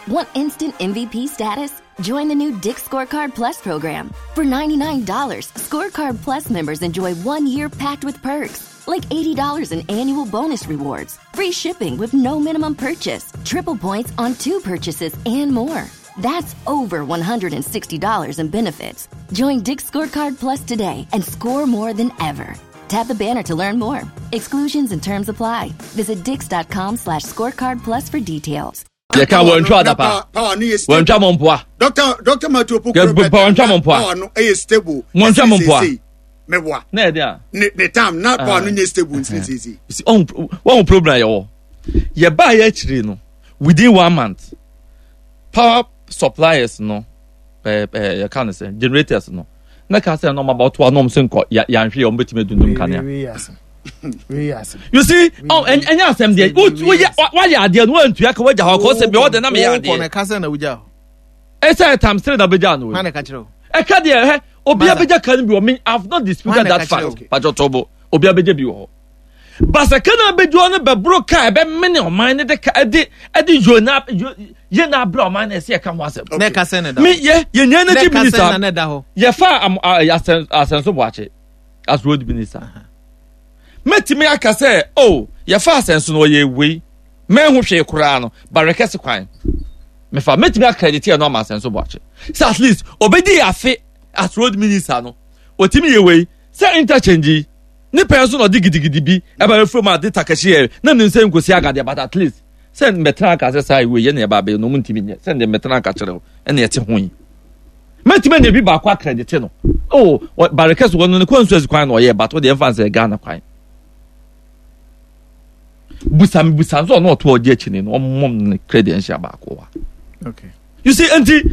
Want instant MVP status? Join the new Dick's Scorecard Plus program. For $99, Scorecard Plus members enjoy 1 year packed with perks, like $80 in annual bonus rewards, free shipping with no minimum purchase, triple points on 2 purchases, and more. That's over $160 in benefits. Join Dick's Scorecard Plus today and score more than ever. Tap the banner to learn more. Exclusions and terms apply. Visit dix.com/scorecard plus for details. You can't one try that pa. One try monpoa. Doctor Matupu. One try monpoa. No, is stable. One try monpoa. Mewa. Ne dia. Ne time not power no stable in easy. See one problem you. You buy actually no within 1 month. Power suppliers no you can't say generators no. Na ka say no about one no msenko ya nhwe o mbetime dundum kania. You see, and yes, I'm there. Why are there no to yak waja ho ko se be order na me ya there. Ko na ka say na wuja. E say time straight na beja no. Ma na ka kire o. E ka there obi abeja kan bi o me I've not disputed that fact. Pajotobo obi abeja bi ho. Basa kana bejo no be bro ka be mene o man ne de ka edi jona ye na bro man na se ka ho asem. Na ka say na da. Me ye nya na di minister. Na da ho. Ye fa asenso boache as road minister. Metimi aka say oh ye fa asenso no ye we me hu hwe kura no barekese kwan me fa metimi accredit no ma asenso boache so at least obedi afi as road minister no otimi ye we say interchange ni penso no digidigidi bi e ba from data cashier na ne nsem kosi agade but at least say metra aka say we ye na ba be no muntimi nye say metra aka kire e na ye te hoyi metimi na bi ba kwa accredit no oh barekese won no konsuezi kwan no ye but we dey fancy Ghana kwan busan so no to oje chini no mom credential ba ko wa. Okay. You see anti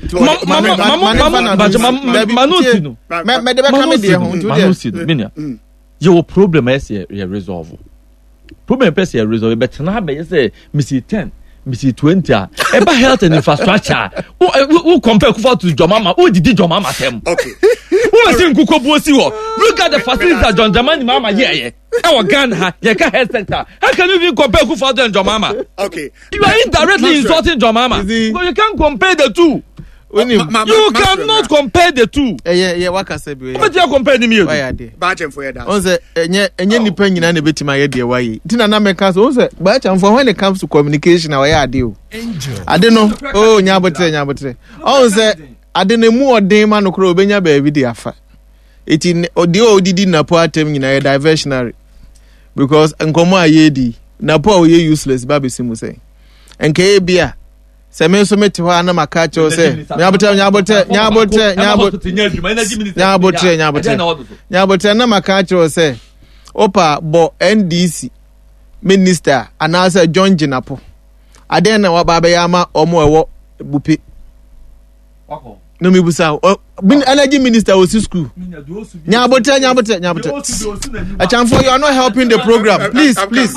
manusi no me de be come dey ho ntu manusi no menia your problem is here resolve problem is here resolve but na be say misi 10 misi 20 eba health and infrastructure who compare kufa to Jomama who did Jomama tem okay who was in kukobuosi ho look at the facilities that John Dramani Mama here our Ghana you can health sector how can you even compare kufa to Jomama okay you are indirectly insulting Jomama but you can't compare the two you cannot compare the two yeah waka say be but you compare them here Bachem for that on say enye nipa nyina na betima ye de waye tina na meka so on say Bachem for when it comes to communication na waye ade o ade no oh nyabotre on say ade ne mu odin ma no kro obenya ba bi de afa eti odi odidi na po atem nyina ye diversionary because nkomo ayedi na po ye useless ba be simu say enke bia se me so meti ho ana maka che o se nyabotre na maka che o se opa bo NDC minister anasa John Jinapo ade na wa baba ya ma omo ewo bupe wako no mi busa energy minister osi school nyabotre achamfo you are not helping the program please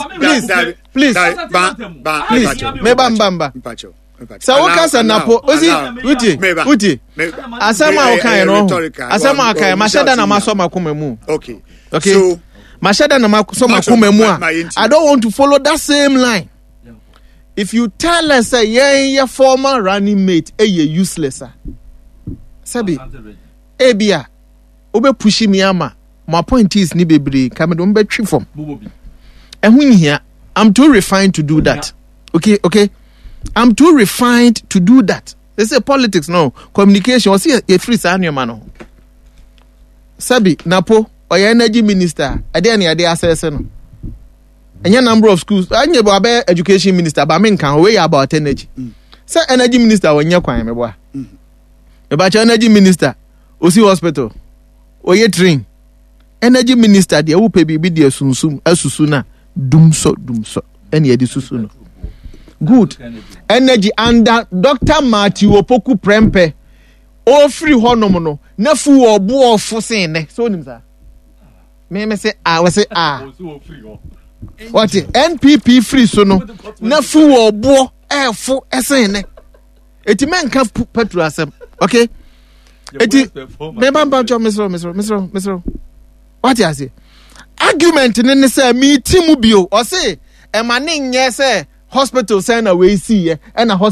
me bamba so what can napo ozi uti asama okan no asama akan mashada na maso makoma mu okay so mashada na maso makoma mu I don't want to follow that same line. If you tell us say your former running mate useless sabi ebia obe pushi mi ama my point is ni bebre come don be twi form ehun here I'm too refined to do that okay I'm too refined to do that. They say politics no communication was a free sanu man sabi napo or energy minister ade na ade assess no any number of schools anye bo abe education minister ba me kan we about energy say energy minister wonye kwan me boa me ba energy minister osi hospital oye train energy minister de wo pe bibi de sunsum asusu na dumso ene ye de susu no good energy under Dr. Matthew Opoku Prempe o free honom no na fu obo ofo sen ne so nim sa me say we say what NPP free so no na fu obo efo esen ne eti men kan petrol asem okay eti me bamba jo misro what you say argument ne say me timu bio o say e ma ne nye say hospital say na we see e na